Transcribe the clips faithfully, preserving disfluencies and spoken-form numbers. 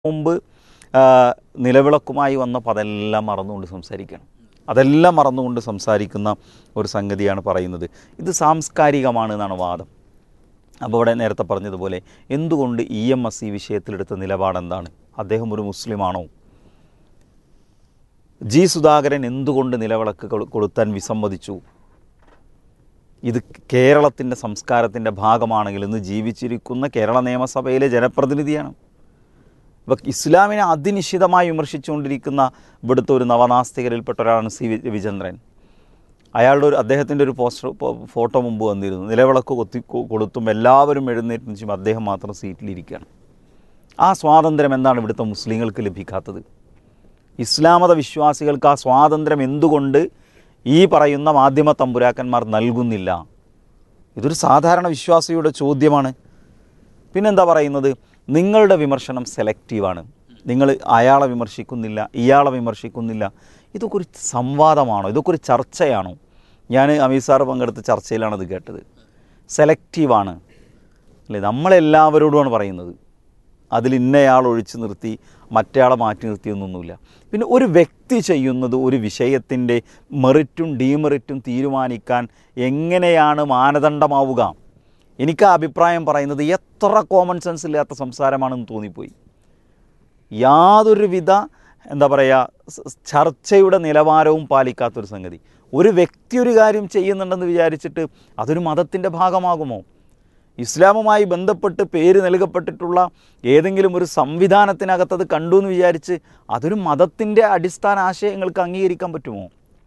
മുമ്പ് നിലവിളക്കുമായി വന്നപ്പോൾ അതെല്ലാം മറന്നുകൊണ്ട് സംസാരിക്കുകയാണ്. അതെല്ലാം മറന്നുകൊണ്ട് സംസാരിക്കുന്ന ഒരു സംഗതിയാണ് പറയുന്നത്. ഇത് സാംസ്കാരികമാണ് എന്നാണ് വാദം. അപ്പോൾ ഇവിടെ നേരത്തെ പറഞ്ഞതുപോലെ എന്തുകൊണ്ട് ഇ എം എസ് ഈ വിഷയത്തിലെടുത്ത നിലപാടെന്താണ്? അദ്ദേഹം ഒരു മുസ്ലിമാണോ? ജി സുധാകരൻ എന്തുകൊണ്ട് നിലവിളക്ക് കൊളുത്താൻ വിസമ്മതിച്ചു? ഇത് കേരളത്തിൻ്റെ സംസ്കാരത്തിൻ്റെ ഭാഗമാണെങ്കിൽ ഇന്ന് ജീവിച്ചിരിക്കുന്ന കേരള നിയമസഭയിലെ ജനപ്രതിനിധിയാണ്. ഇപ്പോൾ ഇസ്ലാമിനെ അതിനിശ്ചിതമായി വിമർശിച്ചുകൊണ്ടിരിക്കുന്ന ഇവിടുത്തെ ഒരു നവനാസ്തികരിൽപ്പെട്ട ഒരാളാണ് സി രവിചന്ദ്രൻ. അയാളുടെ ഒരു അദ്ദേഹത്തിൻ്റെ ഒരു പോസ്റ്റർ ഫോട്ടോ മുമ്പ് വന്നിരുന്നു. നിലവിളക്ക് കൊത്തി കൊളുത്തും എല്ലാവരും എഴുന്നേറ്റ് നിൽക്കുമ്പോൾ അദ്ദേഹം മാത്രം സീറ്റിലിരിക്കുകയാണ്. ആ സ്വാതന്ത്ര്യം എന്താണ് ഇവിടുത്തെ മുസ്ലിങ്ങൾക്ക് ലഭിക്കാത്തത്? ഇസ്ലാമത വിശ്വാസികൾക്ക് ആ സ്വാതന്ത്ര്യം എന്തുകൊണ്ട് ഈ പറയുന്ന മാധ്യമ തമ്പുരാക്കന്മാർ നൽകുന്നില്ല? ഇതൊരു സാധാരണ വിശ്വാസിയുടെ ചോദ്യമാണ്. പിന്നെന്താ പറയുന്നത്? നിങ്ങളുടെ വിമർശനം സെലക്റ്റീവാണ്. നിങ്ങൾ അയാളെ വിമർശിക്കുന്നില്ല, ഇയാളെ വിമർശിക്കുന്നില്ല. ഇതൊക്കെ ഒരു സംവാദമാണോ? ഇതൊക്കെ ഒരു ചർച്ചയാണോ? ഞാൻ അമീർ സാർ പങ്കെടുത്ത ചർച്ചയിലാണത് കേട്ടത്. സെലക്റ്റീവാണ് അല്ലേ? നമ്മളെല്ലാവരോടുമാണ് പറയുന്നത്. അതിൽ ഇന്നയാൾ ഒഴിച്ചു നിർത്തി മറ്റയാളെ മാറ്റി നിർത്തിയൊന്നുമില്ല. പിന്നെ ഒരു വ്യക്തി ചെയ്യുന്നത് ഒരു വിഷയത്തിൻ്റെ മെറിറ്റും ഡീമെറിറ്റും തീരുമാനിക്കാൻ എങ്ങനെയാണ് മാനദണ്ഡമാവുക? എനിക്ക് ആ അഭിപ്രായം പറയുന്നത് എത്ര കോമൺ സെൻസ് ഇല്ലാത്ത സംസാരമാണെന്ന് തോന്നിപ്പോയി. യാതൊരുവിധ എന്താ പറയുക ചർച്ചയുടെ നിലവാരവും പാലിക്കാത്തൊരു സംഗതി. ഒരു വ്യക്തി ഒരു കാര്യം ചെയ്യുന്നുണ്ടെന്ന് വിചാരിച്ചിട്ട് അതൊരു മതത്തിൻ്റെ ഭാഗമാകുമോ? ഇസ്ലാമുമായി ബന്ധപ്പെട്ട് പേര് നൽകപ്പെട്ടിട്ടുള്ള ഏതെങ്കിലും ഒരു സംവിധാനത്തിനകത്തത് കണ്ടു എന്ന് വിചാരിച്ച് അതൊരു മതത്തിൻ്റെ അടിസ്ഥാന ആശയങ്ങൾക്ക് അംഗീകരിക്കാൻ പറ്റുമോ?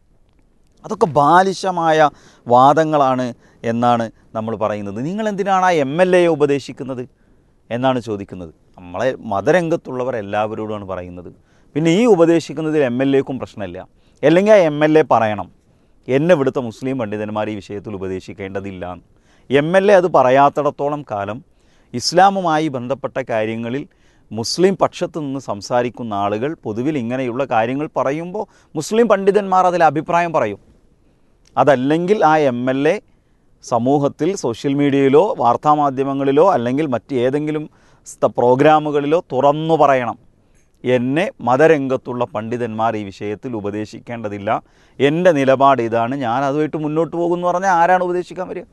അതൊക്കെ ബാലിശമായ വാദങ്ങളാണ് എന്നാണ് നമ്മൾ പറയുന്നത്. നിങ്ങളെന്തിനാണ് ആ എം എൽ എയെ ഉപദേശിക്കുന്നത് എന്നാണ് ചോദിക്കുന്നത്. നമ്മളെ മതരംഗത്തുള്ളവർ എല്ലാവരോടുമാണ് പറയുന്നത്. പിന്നെ ഈ ഉപദേശിക്കുന്നതിൽ എം എൽ എക്കും പ്രശ്നമില്ല. അല്ലെങ്കിൽ ആ എം എൽ എ പറയണം, എന്നെ ഇവിടുത്തെ മുസ്ലിം പണ്ഡിതന്മാർ ഈ വിഷയത്തിൽ ഉപദേശിക്കേണ്ടതില്ല. എം എൽ എ അത് പറയാത്തിടത്തോളം കാലം ഇസ്ലാമുമായി ബന്ധപ്പെട്ട കാര്യങ്ങളിൽ മുസ്ലിം പക്ഷത്തു നിന്ന് സംസാരിക്കുന്ന ആളുകൾ പൊതുവിൽ ഇങ്ങനെയുള്ള കാര്യങ്ങൾ പറയുമ്പോൾ മുസ്ലിം പണ്ഡിതന്മാർ അതിൽ അഭിപ്രായം പറയും. അതല്ലെങ്കിൽ ആ എം എൽ എ സമൂഹത്തിൽ സോഷ്യൽ മീഡിയയിലോ വാർത്താമാധ്യമങ്ങളിലോ അല്ലെങ്കിൽ മറ്റ് ഏതെങ്കിലും പ്രോഗ്രാമുകളിലോ തുറന്നു പറയണം, എന്നെ മതരംഗത്തുള്ള പണ്ഡിതന്മാർ ഈ വിഷയത്തിൽ ഉപദേശിക്കേണ്ടതില്ല, എൻ്റെ നിലപാട് ഇതാണ്, ഞാൻ അതുമായിട്ട് മുന്നോട്ട് പോകുമെന്ന് പറഞ്ഞാൽ ആരാണ് ഉപദേശിക്കാൻ വരിക?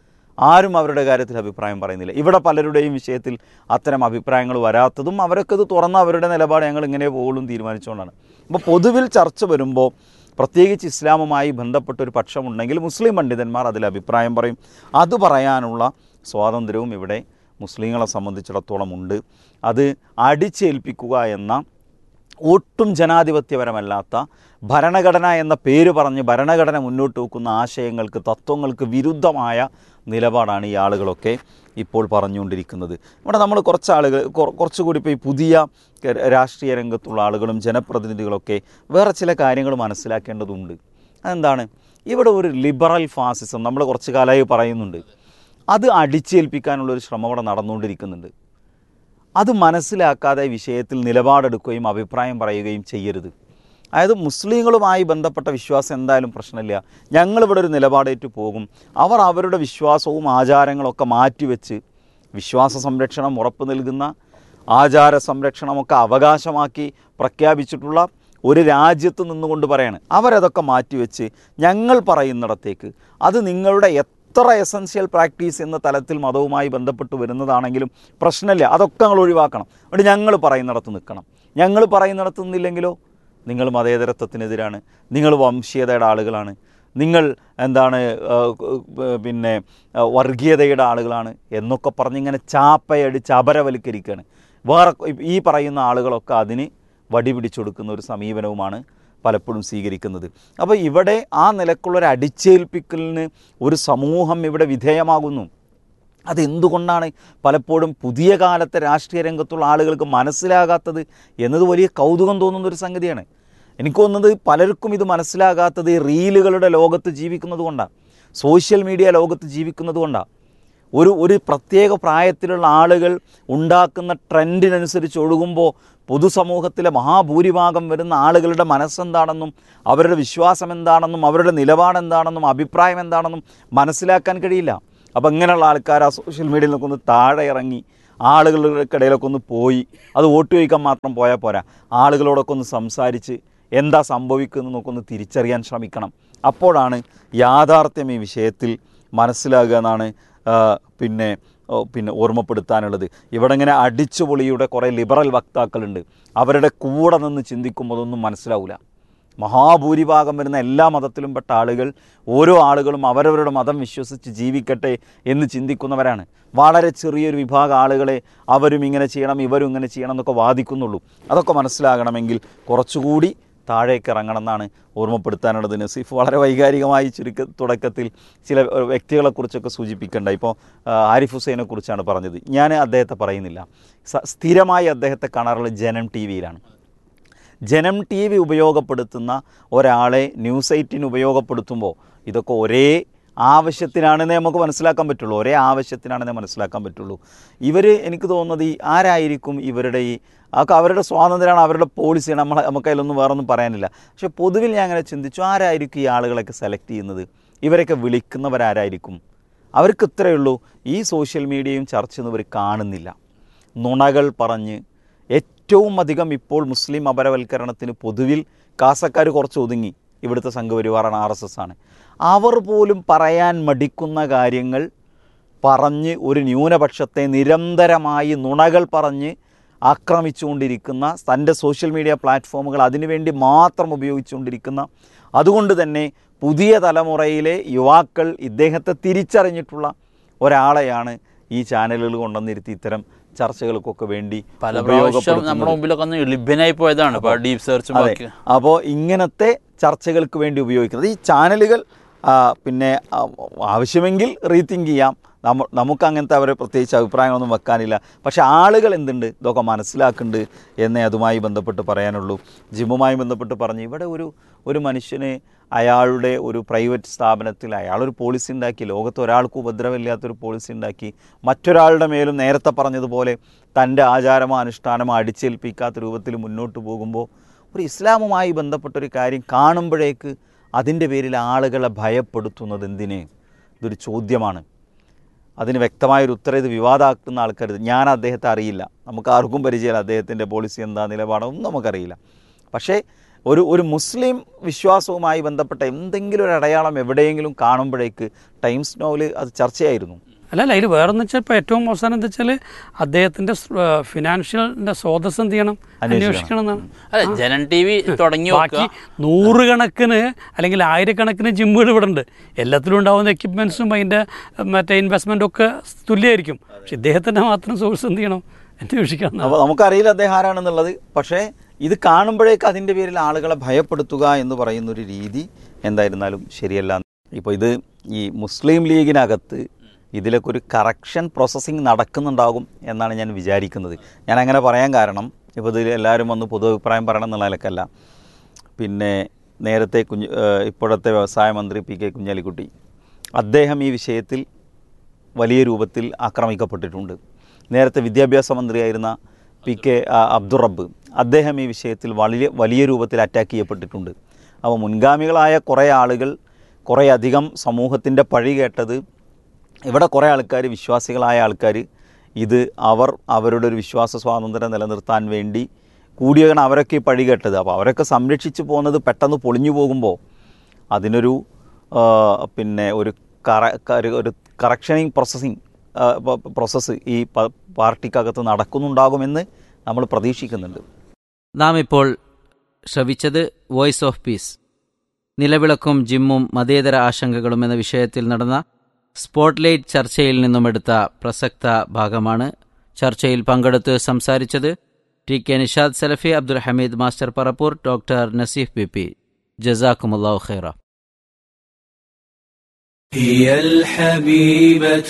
ആരും അവരുടെ കാര്യത്തിൽ അഭിപ്രായം പറയുന്നില്ല. ഇവിടെ പലരുടെയും വിഷയത്തിൽ അത്തരം അഭിപ്രായങ്ങൾ വരാത്തതും അവരൊക്കെ ഇത് തുറന്ന് അവരുടെ നിലപാട് ഞങ്ങൾ ഇങ്ങനെ പോകും തീരുമാനിച്ചുകൊണ്ടാണ്. അപ്പോൾ പൊതുവിൽ ചർച്ച വരുമ്പോൾ പ്രത്യേകിച്ച് ഇസ്ലാമുമായി ബന്ധപ്പെട്ടൊരു പക്ഷമുണ്ടെങ്കിൽ മുസ്ലിം പണ്ഡിതന്മാർ അതിൽ അഭിപ്രായം പറയും. അത് പറയാനുള്ള സ്വാതന്ത്ര്യവും ഇവിടെ മുസ്ലിങ്ങളെ സംബന്ധിച്ചിടത്തോളം ഉണ്ട്. അത് അടിച്ചേൽപ്പിക്കുക എന്ന ഒട്ടും ജനാധിപത്യപരമല്ലാത്ത ഭരണഘടന എന്ന പേര് പറഞ്ഞ് ഭരണഘടന മുന്നോട്ട് വെക്കുന്ന ആശയങ്ങൾക്ക് തത്വങ്ങൾക്ക് വിരുദ്ധമായ നിലപാടാണ് ഈ ആളുകളൊക്കെ ഇപ്പോൾ പറഞ്ഞുകൊണ്ടിരിക്കുന്നത്. ഇവിടെ നമ്മൾ കുറച്ച് ആളുകൾ കുറച്ചുകൂടി ഇപ്പോൾ ഈ പുതിയ രാഷ്ട്രീയ രംഗത്തുള്ള ആളുകളും ജനപ്രതിനിധികളൊക്കെ വേറെ ചില കാര്യങ്ങൾ മനസ്സിലാക്കേണ്ടതുണ്ട്. അതെന്താണ്? ഇവിടെ ഒരു ലിബറൽ ഫാസിസം നമ്മൾ കുറച്ച് കാലമായി പറയുന്നുണ്ട്. അത് അടിച്ചേൽപ്പിക്കാനുള്ളൊരു ശ്രമം ഇവിടെ നടന്നുകൊണ്ടിരിക്കുന്നുണ്ട്. അത് മനസ്സിലാക്കാതെ വിഷയത്തിൽ നിലപാടെടുക്കുകയും അഭിപ്രായം പറയുകയും ചെയ്യരുത്. അതായത് മുസ്ലിങ്ങളുമായി ബന്ധപ്പെട്ട വിശ്വാസം എന്തായാലും പ്രശ്നമില്ല, ഞങ്ങളിവിടെ ഒരു നിലപാടേറ്റ് പോകും. അവർ അവരുടെ വിശ്വാസവും ആചാരങ്ങളൊക്കെ മാറ്റിവെച്ച് വിശ്വാസ സംരക്ഷണം ഉറപ്പ് നൽകുന്ന ആചാര സംരക്ഷണമൊക്കെ അവകാശമാക്കി പ്രഖ്യാപിച്ചിട്ടുള്ള ഒരു രാജ്യത്ത് നിന്നുകൊണ്ട് പറയാണ്, അവരതൊക്കെ മാറ്റിവെച്ച് ഞങ്ങൾ പറയുന്നിടത്തേക്ക് അത് നിങ്ങളുടെ എത്ര എസൻഷ്യൽ പ്രാക്ടീസ് എന്ന തലത്തിൽ മതവുമായി ബന്ധപ്പെട്ട് വരുന്നതാണെങ്കിലും പ്രശ്നമില്ല, അതൊക്കെ ഞങ്ങൾ ഒഴിവാക്കണം. അതുകൊണ്ട് ഞങ്ങൾ പറയുന്നിടത്ത് നിൽക്കണം. ഞങ്ങൾ പറയുന്നിടത്ത് നിന്നില്ലെങ്കിലോ നിങ്ങൾ മതേതരത്വത്തിനെതിരാണ്, നിങ്ങൾ വംശീയതയുടെ ആളുകളാണ്, നിങ്ങൾ എന്താണ് പിന്നെ വർഗീയതയുടെ ആളുകളാണ് എന്നൊക്കെ പറഞ്ഞിങ്ങനെ ചാപ്പയടിച്ച് അപരവൽക്കരിക്കുകയാണ്. വേറെ ഈ പറയുന്ന ആളുകളൊക്കെ അതിന് വടി പിടിച്ചു കൊടുക്കുന്ന ഒരു സമീപനവുമാണ് പലപ്പോഴും സ്വീകരിക്കുന്നത്. അപ്പോൾ ഇവിടെ ആ നിലക്കുള്ളൊരു അടിച്ചേൽപ്പിക്കലിന് ഒരു സമൂഹം ഇവിടെ വിധേയമാകുന്നു. അതെന്തുകൊണ്ടാണ് പലപ്പോഴും പുതിയ കാലത്തെ രാഷ്ട്രീയ രംഗത്തുള്ള ആളുകൾക്ക് മനസ്സിലാകാത്തത് എന്നത് വലിയ കൗതുകം തോന്നുന്നൊരു സംഗതിയാണ്. എനിക്ക് തോന്നുന്നത് പലർക്കും ഇത് മനസ്സിലാകാത്തത് ഈ റീലുകളുടെ ലോകത്ത് ജീവിക്കുന്നത് കൊണ്ടാണ്, സോഷ്യൽ മീഡിയ ലോകത്ത് ജീവിക്കുന്നത് കൊണ്ടാണ്. ഒരു ഒരു പ്രത്യേക പ്രായത്തിലുള്ള ആളുകൾ ഉണ്ടാക്കുന്ന ട്രെൻഡിനനുസരിച്ച് ഒഴുകുമ്പോൾ പൊതുസമൂഹത്തിലെ മഹാഭൂരിഭാഗം വരുന്ന ആളുകളുടെ മനസ്സെന്താണെന്നും അവരുടെ വിശ്വാസം എന്താണെന്നും അവരുടെ നിലപാടെന്താണെന്നും അഭിപ്രായം എന്താണെന്നും മനസ്സിലാക്കാൻ കഴിയില്ല. അപ്പോൾ ഇങ്ങനെയുള്ള ആൾക്കാർ ആ സോഷ്യൽ മീഡിയയിൽ നിൽക്കുന്ന താഴെ ഇറങ്ങി ആളുകൾക്കിടയിലൊക്കെ ഒന്ന് പോയി, അത് വോട്ട് ചോദിക്കാൻ മാത്രം പോയാൽ പോരാ, ആളുകളോടൊക്കെ ഒന്ന് സംസാരിച്ച് എന്താ സംഭവിക്കുന്നതെന്നൊക്കെ ഒന്ന് തിരിച്ചറിയാൻ ശ്രമിക്കണം. അപ്പോഴാണ് യാഥാർത്ഥ്യം ഈ വിഷയത്തിൽ മനസ്സിലാകുക എന്നാണ് പിന്നെ പിന്നെ ഓർമ്മപ്പെടുത്താനുള്ളത്. ഇവിടെ ഇങ്ങനെ അടിച്ചുപൊളിയുടെ കുറേ ലിബറൽ വക്താക്കളുണ്ട്. അവരുടെ കൂടെ നിന്ന് ചിന്തിക്കുമ്പോൾ അതൊന്നും മനസ്സിലാവില്ല. മഹാഭൂരിഭാഗം വരുന്ന എല്ലാ മതത്തിലും പെട്ട ആളുകൾ, ഓരോ ആളുകളും അവരവരുടെ മതം വിശ്വസിച്ച് ജീവിക്കട്ടെ എന്ന് ചിന്തിക്കുന്നവരാണ്. വളരെ ചെറിയൊരു വിഭാഗം ആളുകളെ അവരും ഇങ്ങനെ ചെയ്യണം ഇവരും ഇങ്ങനെ ചെയ്യണം എന്നൊക്കെ വാദിക്കുന്നുള്ളൂ. അതൊക്കെ മനസ്സിലാകണമെങ്കിൽ കുറച്ചുകൂടി താഴേക്ക് ഇറങ്ങണം എന്നാണ് ഓർമ്മപ്പെടുത്താനുള്ളത്. നസീഫ് വളരെ വൈകാരികമായി ചുരുക്ക തുടക്കത്തിൽ ചില വ്യക്തികളെക്കുറിച്ചൊക്കെ സൂചിപ്പിക്കേണ്ട. ഇപ്പോൾ ആരിഫ് ഹുസൈനെ കുറിച്ചാണ് പറഞ്ഞത്. ഞാൻ അദ്ദേഹത്തെ പറയുന്നില്ല. സ്ഥിരമായി അദ്ദേഹത്തെ കാണാറുള്ളത് ജനം ടി വിയിലാണ്. ജനം ടി വി ഉപയോഗപ്പെടുത്തുന്ന ഒരാളെ ന്യൂസ് എയ്റ്റീൻ ഉപയോഗപ്പെടുത്തുമ്പോൾ ഇതൊക്കെ ഒരേ ആവശ്യത്തിനാണെന്നേ നമുക്ക് മനസ്സിലാക്കാൻ പറ്റുള്ളൂ. ഒരേ ആവശ്യത്തിനാണെന്നേ മനസ്സിലാക്കാൻ പറ്റുള്ളൂ. ഇവർ എനിക്ക് തോന്നുന്നത് ഈ ആരായിരിക്കും ഇവരുടെ ഈ അതൊക്കെ അവരുടെ സ്വാതന്ത്ര്യമാണ്, അവരുടെ പോളിസിയാണ്. നമ്മൾ നമുക്ക് അതിലൊന്നും വേറൊന്നും പറയാനില്ല. പക്ഷേ പൊതുവിൽ ഞാൻ അങ്ങനെ ചിന്തിച്ചു, ആരായിരിക്കും ഈ ആളുകളൊക്കെ സെലക്ട് ചെയ്യുന്നത്? ഇവരൊക്കെ വിളിക്കുന്നവരാരായിരിക്കും? അവർക്ക് ഇത്രയേ ഉള്ളൂ, ഈ സോഷ്യൽ മീഡിയയും ചർച്ച ചെയ്യുന്നവർ കാണുന്നില്ല. നുണകൾ പറഞ്ഞ് ഏറ്റവും അധികം ഇപ്പോൾ മുസ്ലിം അപരവൽക്കരണത്തിന് പൊതുവിൽ കാസക്കാർ കുറച്ച് ഒതുങ്ങി. ഇവിടുത്തെ സംഘപരിവാറാണ്, ആർ എസ് എസ് ആണ്. അവർ പോലും പറയാൻ മടിക്കുന്ന കാര്യങ്ങൾ പറഞ്ഞ് ഒരു ന്യൂനപക്ഷത്തെ നിരന്തരമായി നുണകൾ പറഞ്ഞ് ആക്രമിച്ചുകൊണ്ടിരിക്കുന്ന, തൻ്റെ സോഷ്യൽ മീഡിയ പ്ലാറ്റ്ഫോമുകൾ അതിനുവേണ്ടി മാത്രം ഉപയോഗിച്ചുകൊണ്ടിരിക്കുന്ന, അതുകൊണ്ട് തന്നെ പുതിയ തലമുറയിലെ യുവാക്കൾ ഇദ്ദേഹത്തെ തിരിച്ചറിഞ്ഞിട്ടുള്ള ഒരാളെയാണ് ഈ ചാനലുകൾ കൊണ്ടുവന്നിരുത്തി ഇത്തരം ചർച്ചകൾക്കൊക്കെ വേണ്ടി പല പ്രാവശ്യം നമ്മുടെ മുമ്പിലൊക്കെ ഒന്ന് ലഭ്യനായി പോയതാണ് ഡീപ് സെർച്ച്. അപ്പോൾ ഇങ്ങനത്തെ ചർച്ചകൾക്ക് വേണ്ടി ഉപയോഗിക്കുന്നത് ഈ ചാനലുകൾ പിന്നെ ആവശ്യമെങ്കിൽ റീതിങ്ക് ചെയ്യാം. നമ്മ നമുക്ക് അങ്ങനത്തെ അവരെ പ്രത്യേകിച്ച് അഭിപ്രായങ്ങളൊന്നും വെക്കാനില്ല. പക്ഷേ ആളുകൾ എന്തുണ്ട് ഇതൊക്കെ മനസ്സിലാക്കുന്നുണ്ട് എന്നേ അതുമായി ബന്ധപ്പെട്ട് പറയാനുള്ളൂ. ജിമ്മുമായി ബന്ധപ്പെട്ട് പറഞ്ഞ് ഇവിടെ ഒരു ഒരു മനുഷ്യന് അയാളുടെ ഒരു പ്രൈവറ്റ് സ്ഥാപനത്തിൽ അയാളൊരു പോളിസി ഉണ്ടാക്കി, ലോകത്ത് ഒരാൾക്കും ഉപദ്രവമില്ലാത്തൊരു പോളിസി ഉണ്ടാക്കി, മറ്റൊരാളുടെ മേലും നേരത്തെ പറഞ്ഞതുപോലെ തൻ്റെ ആചാരമോ അനുഷ്ഠാനമോ അടിച്ചേൽപ്പിക്കാത്ത രൂപത്തിൽ മുന്നോട്ട് പോകുമ്പോൾ ഒരു ഇസ്ലാമുമായി ബന്ധപ്പെട്ടൊരു കാര്യം കാണുമ്പോഴേക്ക് അതിൻ്റെ പേരിൽ ആളുകളെ ഭയപ്പെടുത്തുന്നത് എന്തിന്? ഇതൊരു ചോദ്യമാണ്. അതിന് വ്യക്തമായൊരു ഉത്തരം ഇത് വിവാദമാക്കുന്ന ആൾക്കാർ, ഞാൻ അദ്ദേഹത്തെ അറിയില്ല, നമുക്ക് ആർക്കും പരിചയമില്ല, അദ്ദേഹത്തിൻ്റെ പോളിസി എന്താ നിലപാടോ ഒന്നും നമുക്കറിയില്ല. പക്ഷേ ഒരു ഒരു മുസ്ലിം വിശ്വാസവുമായി ബന്ധപ്പെട്ട എന്തെങ്കിലും ഒരു അടയാളം എവിടെയെങ്കിലും കാണുമ്പോഴേക്ക് ടൈംസ് നോവൽ അത് ചർച്ചയായിരുന്നു. അല്ലല്ല, അതിൽ വേറെന്ന് വെച്ചാൽ ഇപ്പോൾ ഏറ്റവും അവസാനം എന്താ വെച്ചാൽ അദ്ദേഹത്തിൻ്റെ ഫിനാൻഷ്യലിൻ്റെ സ്രോതസ് എന്ത് ചെയ്യണം, അന്വേഷിക്കണം എന്നാണ്. അതെ, ജനം ടി വി തുടങ്ങി. ബാക്കി നൂറുകണക്കിന് അല്ലെങ്കിൽ ആയിരക്കണക്കിന് ജിമ്മുകൾ ഇവിടെ ഉണ്ട്. എല്ലാത്തിലും ഉണ്ടാകുന്ന എക്യുപ്മെൻറ്റ്സും അതിൻ്റെ മറ്റേ ഇൻവെസ്റ്റ്മെൻറ്റും ഒക്കെ തുല്യമായിരിക്കും. പക്ഷെ ഇദ്ദേഹത്തിൻ്റെ മാത്രം സോഴ്സ് എന്ത് ചെയ്യണം, അന്വേഷിക്കണം. അപ്പോൾ നമുക്കറിയില്ല അദ്ദേഹം ആരാണെന്നുള്ളത്. പക്ഷേ ഇത് കാണുമ്പോഴേക്ക് അതിൻ്റെ പേരിൽ ആളുകളെ ഭയപ്പെടുത്തുക എന്ന് പറയുന്നൊരു രീതി എന്തായിരുന്നാലും ശരിയല്ല. ഇപ്പോൾ ഇത് ഈ മുസ്ലിം ലീഗിനകത്ത് ഇതിലൊക്കെ ഒരു കറക്ഷൻ പ്രോസസ്സിങ് നടക്കുന്നുണ്ടാകും എന്നാണ് ഞാൻ വിചാരിക്കുന്നത്. ഞാൻ അങ്ങനെ പറയാൻ കാരണം ഇപ്പോൾ ഇതിൽ എല്ലാവരും വന്ന് പൊതു അഭിപ്രായം പറയണം എന്നുള്ള നിലക്കല്ല. പിന്നെ നേരത്തെ കുഞ്ഞ് ഇപ്പോഴത്തെ വ്യവസായ മന്ത്രി പി കെ കുഞ്ഞാലിക്കുട്ടി, അദ്ദേഹം ഈ വിഷയത്തിൽ വലിയ രൂപത്തിൽ ആക്രമിക്കപ്പെട്ടിട്ടുണ്ട്. നേരത്തെ വിദ്യാഭ്യാസ മന്ത്രിയായിരുന്ന പി കെ അബ്ദുറബ്ബ്, അദ്ദേഹം ഈ വിഷയത്തിൽ വലിയ വലിയ രൂപത്തിൽ അറ്റാക്ക് ചെയ്യപ്പെട്ടിട്ടുണ്ട്. അപ്പോൾ മുൻഗാമികളായ കുറേ ആളുകൾ കുറേ അധികം സമൂഹത്തിൻ്റെ പഴി കേട്ടത്, ഇവിടെ കുറേ ആൾക്കാർ, വിശ്വാസികളായ ആൾക്കാർ, ഇത് അവർ അവരുടെ ഒരു വിശ്വാസ സ്വാതന്ത്ര്യം നിലനിർത്താൻ വേണ്ടി കൂടിയാണ് അവരൊക്കെ ഈ പഴി കേട്ടത്. അപ്പോൾ അവരൊക്കെ സംരക്ഷിച്ചു പോകുന്നത് പെട്ടെന്ന് പൊളിഞ്ഞു പോകുമ്പോൾ അതിനൊരു പിന്നെ ഒരു കറ ഒരു കറക്ഷനിങ് പ്രോസസ്സിങ് പ്രോസസ്സ് ഈ പാർട്ടിക്കകത്ത് നടക്കുന്നുണ്ടാകുമെന്ന് നമ്മൾ പ്രതീക്ഷിക്കുന്നുണ്ട്. നാം ഇപ്പോൾ ശ്രവിച്ചത് വോയിസ് ഓഫ് പീസ്, നിലവിളക്കും ജിമ്മും മതേതര ആശങ്കകളും എന്ന വിഷയത്തിൽ നടന്ന സ്പോട്ട്ലൈറ്റ് ചർച്ചയിൽ നിന്നും എടുത്ത പ്രസക്ത ഭാഗമാണ്. ചർച്ചയിൽ പങ്കെടുത്ത് സംസാരിച്ചത് ടി കെ നിഷാദ് സലഫി, Abdul Hameed master Parappur, doctor Naseef B P. ജസാക്കുമുല്ലാഹു ഖൈറ. هي الحبيبة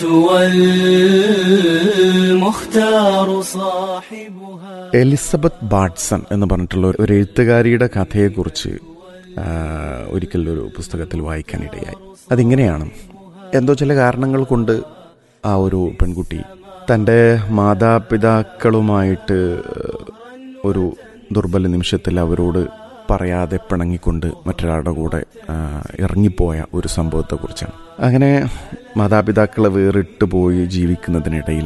والمختار صاحبها. എലിസബത്ത് ബാർട്സൺ എന്ന് പറഞ്ഞിട്ടുള്ള ഒരു എഴുത്തുകാരിയുടെ കഥയെക്കുറിച്ച് ഒരിക്കൽ ഒരു പുസ്തകത്തിൽ വായിക്കാനിടയായി. അതിങ്ങനെയാണ്, എന്തോ ചില കാരണങ്ങൾ കൊണ്ട് ആ ഒരു പെൺകുട്ടി തൻ്റെ മാതാപിതാക്കളുമായിട്ട് ഒരു ദുർബല നിമിഷത്തിൽ അവരോട് പറയാതെ പിണങ്ങിക്കൊണ്ട് മറ്റൊരാളുടെ കൂടെ ഇറങ്ങിപ്പോയ ഒരു സംഭവത്തെക്കുറിച്ചാണ്. അങ്ങനെ മാതാപിതാക്കളെ വേറിട്ട് പോയി ജീവിക്കുന്നതിനിടയിൽ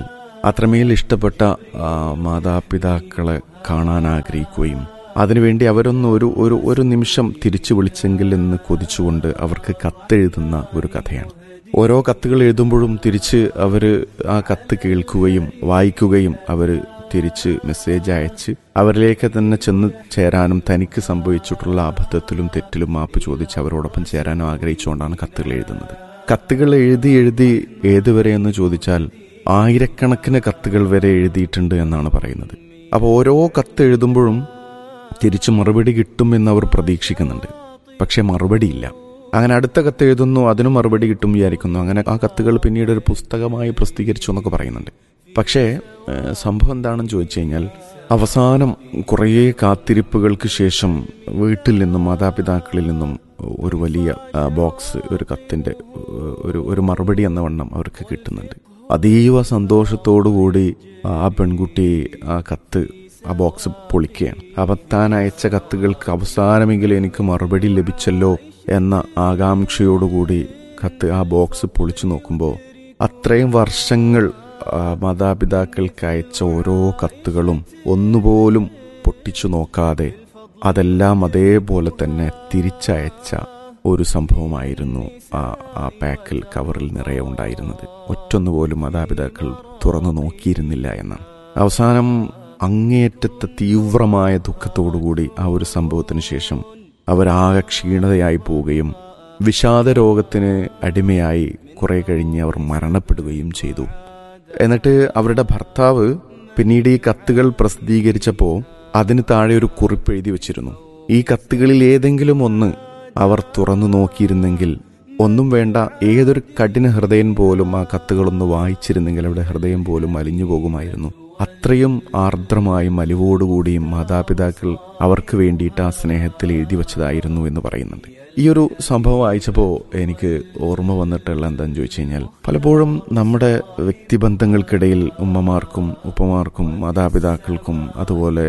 അത്രമേൽ ഇഷ്ടപ്പെട്ട ആ, മാതാപിതാക്കളെ കാണാൻ ആഗ്രഹിക്കുകയും അതിനുവേണ്ടി അവരൊന്ന് ഒരു ഒരു ഒരു നിമിഷം തിരിച്ചു വിളിച്ചെങ്കിൽ എന്ന് കൊതിച്ചുകൊണ്ട് അവർക്ക് കത്തെഴുതുന്ന ഒരു കഥയാണ്. ഓരോ കത്തുകൾ എഴുതുമ്പോഴും തിരിച്ച് അവർ ആ കത്ത് കേൾക്കുകയും വായിക്കുകയും അവർ തിരിച്ച് മെസ്സേജ് അയച്ച് അവരിലേക്ക് തന്നെ ചെന്ന് ചേരാനും തനിക്ക് സംഭവിച്ചിട്ടുള്ള അബദ്ധത്തിലും തെറ്റിലും മാപ്പ് ചോദിച്ച് അവരോടൊപ്പം ചേരാനും ആഗ്രഹിച്ചുകൊണ്ടാണ് കത്തുകൾ എഴുതുന്നത്. കത്തുകൾ എഴുതി എഴുതി ഏതുവരെ എന്ന് ചോദിച്ചാൽ ആയിരക്കണക്കിന് കത്തുകൾ വരെ എഴുതിയിട്ടുണ്ട് എന്നാണ് പറയുന്നത്. അപ്പോൾ ഓരോ കത്ത് എഴുതുമ്പോഴും തിരിച്ച് മറുപടി കിട്ടുമെന്ന് അവർ പ്രതീക്ഷിക്കുന്നുണ്ട്. പക്ഷെ മറുപടിയില്ല. അങ്ങനെ അടുത്ത കത്ത് എഴുതുന്നു, അതിനും മറുപടി കിട്ടും വിചാരിക്കുന്നു. അങ്ങനെ ആ കത്തുകൾ പിന്നീട് ഒരു പുസ്തകമായി പ്രസിദ്ധീകരിച്ചു എന്നൊക്കെ പറയുന്നുണ്ട്. പക്ഷേ സംഭവം എന്താണെന്ന് ചോദിച്ചു കഴിഞ്ഞാൽ അവസാനം കുറേ കാത്തിരിപ്പുകൾക്ക് ശേഷം വീട്ടിൽ നിന്നും മാതാപിതാക്കളിൽ നിന്നും ഒരു വലിയ ബോക്സ്, ഒരു കത്തിൻ്റെ ഒരു ഒരു മറുപടി എന്ന വണ്ണം അവർക്ക് കിട്ടുന്നുണ്ട്. അതീവ സന്തോഷത്തോടു കൂടി ആ പെൺകുട്ടി ആ കത്ത് ആ ബോക്സ് പൊളിക്കുകയാണ്. അപ്പം താൻ അയച്ച കത്തുകൾക്ക് അവസാനമെങ്കിലും എനിക്ക് മറുപടി ലഭിച്ചല്ലോ എന്ന ആകാംക്ഷയോടുകൂടി കത്ത് ആ ബോക്സ് പൊളിച്ചു നോക്കുമ്പോൾ അത്രയും വർഷങ്ങൾ മാതാപിതാക്കൾക്ക് അയച്ച ഓരോ കത്തുകളും ഒന്നുപോലും പൊട്ടിച്ചു നോക്കാതെ അതെല്ലാം അതേപോലെ തന്നെ തിരിച്ചയച്ച ഒരു സംഭവമായിരുന്നു ആ ആ പാക്കിൽ, കവറിൽ നിറയെ ഉണ്ടായിരുന്നത്. ഒറ്റൊന്നുപോലും മാതാപിതാക്കൾ തുറന്നു നോക്കിയിരുന്നില്ല എന്നാണ്. അവസാനം അങ്ങേയറ്റത്തെ തീവ്രമായ ദുഃഖത്തോടുകൂടി ആ ഒരു സംഭവത്തിന് ശേഷം അവരാകെ ക്ഷീണതയായി പോവുകയും വിഷാദ രോഗത്തിന് അടിമയായി കുറെ കഴിഞ്ഞ് അവർ മരണപ്പെടുകയും ചെയ്തു. എന്നിട്ട് അവരുടെ ഭർത്താവ് പിന്നീട് ഈ കത്തുകൾ പ്രസിദ്ധീകരിച്ചപ്പോൾ അതിന് താഴെ ഒരു കുറിപ്പ് എഴുതി വച്ചിരുന്നു. ഈ കത്തുകളിൽ ഏതെങ്കിലും ഒന്ന് അവർ തുറന്നു നോക്കിയിരുന്നെങ്കിൽ, ഒന്നും വേണ്ട, ഏതൊരു കഠിന ഹൃദയൻ പോലും ആ കത്തുകളൊന്ന് വായിച്ചിരുന്നെങ്കിൽ അവരുടെ ഹൃദയം പോലും അലിഞ്ഞു പോകുമായിരുന്നു. അത്രയും ആർദ്രമായും അലിവോടുകൂടിയും മാതാപിതാക്കൾ അവർക്ക് വേണ്ടിയിട്ട് ആ സ്നേഹത്തിൽ എഴുതി വച്ചതായിരുന്നു എന്ന് പറയുന്നുണ്ട്. ഈ ഒരു സംഭവം വായിച്ചപ്പോൾ എനിക്ക് ഓർമ്മ വന്നിട്ടുള്ള എന്താണെന്ന് ചോദിച്ചു കഴിഞ്ഞാൽ, പലപ്പോഴും നമ്മുടെ വ്യക്തിബന്ധങ്ങൾക്കിടയിൽ ഉമ്മമാർക്കും ഉപ്പമാർക്കും മാതാപിതാക്കൾക്കും അതുപോലെ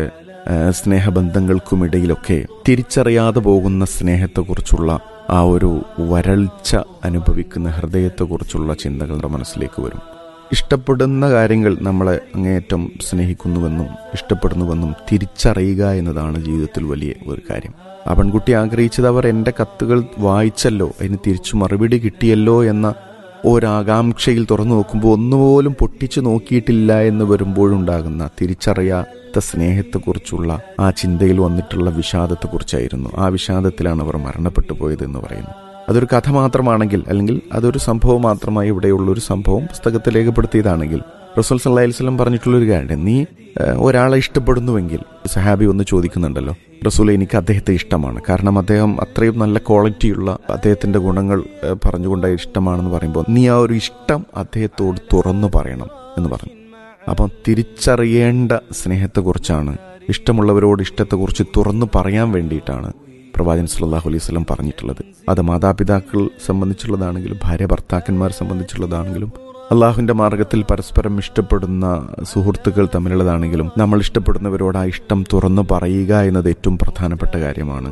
സ്നേഹബന്ധങ്ങൾക്കുമിടയിലൊക്കെ തിരിച്ചറിയാതെ പോകുന്ന സ്നേഹത്തെക്കുറിച്ചുള്ള ആ ഒരു വരൾച്ച അനുഭവിക്കുന്ന ഹൃദയത്തെക്കുറിച്ചുള്ള ചിന്തകൾ നമ്മുടെ മനസ്സിലേക്ക് വരും. ഇഷ്ടപ്പെടുന്ന കാര്യങ്ങൾ നമ്മളെ അങ്ങേയറ്റം സ്നേഹിക്കുന്നുവെന്നും ഇഷ്ടപ്പെടുന്നുവെന്നും തിരിച്ചറിയുക എന്നതാണ് ജീവിതത്തിൽ വലിയ ഒരു കാര്യം. ആ പെൺകുട്ടി ആഗ്രഹിച്ചത് അവർ എൻ്റെ കത്തുകൾ വായിച്ചല്ലോ, അതിന് തിരിച്ചു മറുപടി കിട്ടിയല്ലോ എന്ന ഒരാകാംക്ഷയിൽ തുറന്നു നോക്കുമ്പോൾ ഒന്നുപോലും പൊട്ടിച്ചു നോക്കിയിട്ടില്ല എന്ന് വരുമ്പോഴുണ്ടാകുന്ന തിരിച്ചറിയാത്ത സ്നേഹത്തെക്കുറിച്ചുള്ള ആ ചിന്തയിൽ വന്നിട്ടുള്ള വിഷാദത്തെക്കുറിച്ചായിരുന്നു. ആ വിഷാദത്തിലാണ് അവർ മരണപ്പെട്ടു പോയത് എന്ന് പറയുന്നു. അതൊരു കഥ മാത്രമാണെങ്കിൽ, അല്ലെങ്കിൽ അതൊരു സംഭവം മാത്രമായി ഇവിടെയുള്ളൊരു സംഭവം പുസ്തകത്തിൽ രേഖപ്പെടുത്തിയതാണെങ്കിൽ, റസൂൽ സല്ലല്ലാഹു അലൈഹി വസല്ലം പറഞ്ഞിട്ടുള്ളൊരു കാര്യം, നീ ഒരാളെ ഇഷ്ടപ്പെടുന്നുവെങ്കിൽ, സഹാബി ഒന്ന് ചോദിക്കുന്നുണ്ടല്ലോ, റസൂൽ എനിക്ക് അദ്ദേഹത്തെ ഇഷ്ടമാണ്, കാരണം അദ്ദേഹം അത്രയും നല്ല ക്വാളിറ്റിയുള്ള അദ്ദേഹത്തിൻ്റെ ഗുണങ്ങൾ പറഞ്ഞുകൊണ്ട് ഇഷ്ടമാണെന്ന് പറയുമ്പോൾ നീ ആ ഒരു ഇഷ്ടം അദ്ദേഹത്തോട് തുറന്നു പറയണം എന്ന് പറഞ്ഞു. അപ്പം തിരിച്ചറിയേണ്ട സ്നേഹത്തെക്കുറിച്ചാണ്, ഇഷ്ടമുള്ളവരോട് ഇഷ്ടത്തെക്കുറിച്ച് തുറന്നു പറയാൻ വേണ്ടിയിട്ടാണ് പ്രവാചകൻ സല്ലല്ലാഹു അലൈഹി വസല്ലം പറഞ്ഞിട്ടുള്ളത്. അത് മാതാപിതാക്കൾ സംബന്ധിച്ചുള്ളതാണെങ്കിലും ഭാര്യ ഭർത്താക്കന്മാരെ സംബന്ധിച്ചുള്ളതാണെങ്കിലും അള്ളാഹുവിൻ്റെ മാർഗത്തിൽ പരസ്പരം ഇഷ്ടപ്പെടുന്ന സുഹൃത്തുക്കൾ തമ്മിലുള്ളതാണെങ്കിലും നമ്മൾ ഇഷ്ടപ്പെടുന്നവരോട് ആ ഇഷ്ടം തുറന്നു പറയുക എന്നത് ഏറ്റവും പ്രധാനപ്പെട്ട കാര്യമാണ്.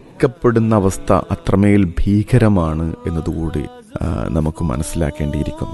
അവഗണിക്കപ്പെടുന്ന അവസ്ഥ അത്രമേൽ ഭീകരമാണ് എന്നതുകൂടി നമുക്ക് മനസ്സിലാക്കേണ്ടിയിരിക്കുന്നു.